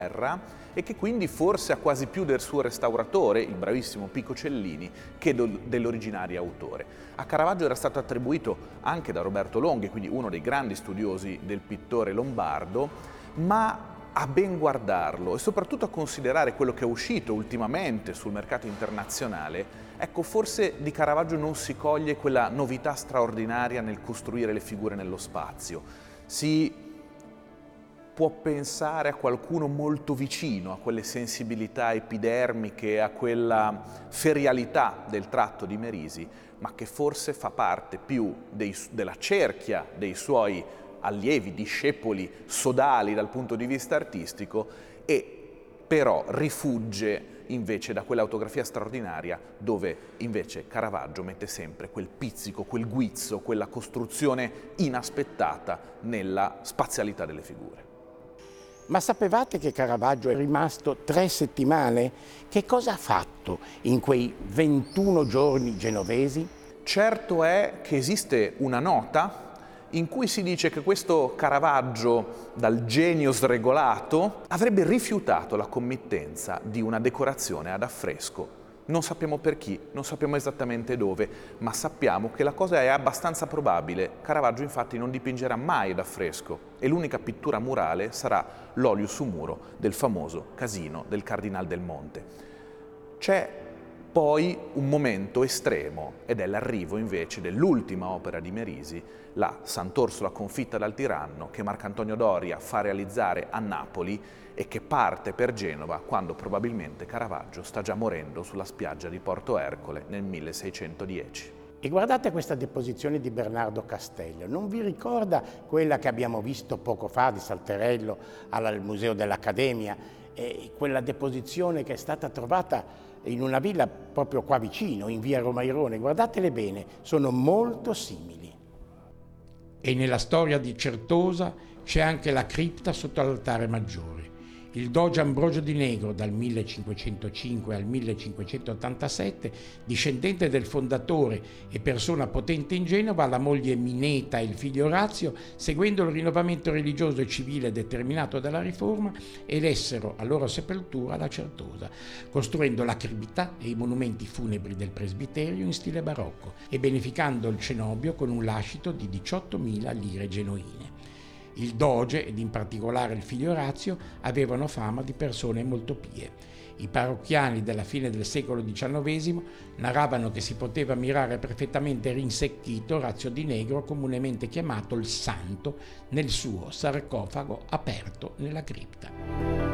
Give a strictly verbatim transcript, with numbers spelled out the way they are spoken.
e che quindi forse ha quasi più del suo restauratore, il bravissimo Pico Cellini, che dell'originario autore. A Caravaggio era stato attribuito anche da Roberto Longhi, quindi uno dei grandi studiosi del pittore lombardo, ma a ben guardarlo e soprattutto a considerare quello che è uscito ultimamente sul mercato internazionale, ecco, forse di Caravaggio non si coglie quella novità straordinaria nel costruire le figure nello spazio. Si può pensare a qualcuno molto vicino a quelle sensibilità epidermiche, a quella ferialità del tratto di Merisi, ma che forse fa parte più dei, della cerchia dei suoi allievi, discepoli sodali dal punto di vista artistico, e però rifugge invece da quell'autografia straordinaria dove invece Caravaggio mette sempre quel pizzico, quel guizzo, quella costruzione inaspettata nella spazialità delle figure. Ma sapevate che Caravaggio è rimasto tre settimane? Che cosa ha fatto in quei ventuno giorni genovesi? Certo è che esiste una nota in cui si dice che questo Caravaggio, dal genio sregolato, avrebbe rifiutato la committenza di una decorazione ad affresco. Non sappiamo per chi, non sappiamo esattamente dove, ma sappiamo che la cosa è abbastanza probabile. Caravaggio infatti non dipingerà mai ad affresco e l'unica pittura murale sarà l'olio su muro del famoso Casino del Cardinal del Monte. C'è poi un momento estremo ed è l'arrivo invece dell'ultima opera di Merisi, la Sant'Orsola confitta dal tiranno, che Marcantonio Doria fa realizzare a Napoli e che parte per Genova quando probabilmente Caravaggio sta già morendo sulla spiaggia di Porto Ercole nel milleseicentodieci. E guardate questa deposizione di Bernardo Castello, non vi ricorda quella che abbiamo visto poco fa di Salterello al Museo dell'Accademia? E quella deposizione che è stata trovata in una villa proprio qua vicino, in via Romairone. Guardatele bene, sono molto simili. E nella storia di Certosa c'è anche la cripta sotto l'altare maggiore. Il doge Ambrogio di Negro, dal millecinquecentocinque al millecinquecentottantasette, discendente del fondatore e persona potente in Genova, la moglie Mineta e il figlio Orazio, seguendo il rinnovamento religioso e civile determinato dalla Riforma, elessero a loro sepoltura la Certosa, costruendo la cripta e i monumenti funebri del presbiterio in stile barocco e beneficando il cenobio con un lascito di diciottomila lire genuine. Il doge, ed in particolare il figlio Orazio, avevano fama di persone molto pie. I parrocchiani della fine del secolo diciannovesimo narravano che si poteva ammirare perfettamente rinsecchito Orazio di Negro, comunemente chiamato il Santo, nel suo sarcofago aperto nella cripta.